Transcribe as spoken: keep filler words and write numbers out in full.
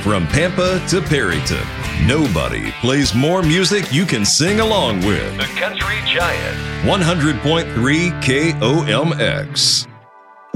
From Pampa to Perryton, nobody plays more music you can sing along with. The Country Giant. one hundred point three K O M X.